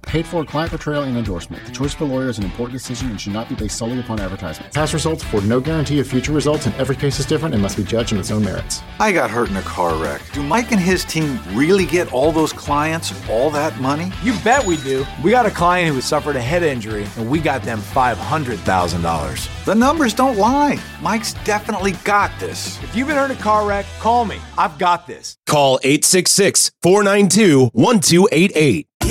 Paid for client portrayal and endorsement. The choice of a lawyer is an important decision and should not be based solely upon advertisement. Past results afford no guarantee of future results, and every case is different and must be judged on its own merits. I got hurt in a car wreck. Do Mike and his team really get all those clients all that money? You bet we do. We got a client who has suffered a head injury, and we got them $500,000. The numbers don't lie. Mike's definitely got this. If you've been hurt in a car wreck, call me. I've got this. Call 866-492-1288.